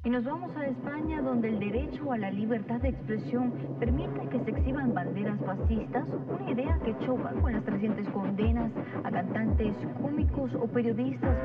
Y nos vamos a España, donde el derecho a la libertad de expresión permite que se exhiban banderas fascistas, una idea que choca con las recientes condenas a cantantes, cómicos o periodistas.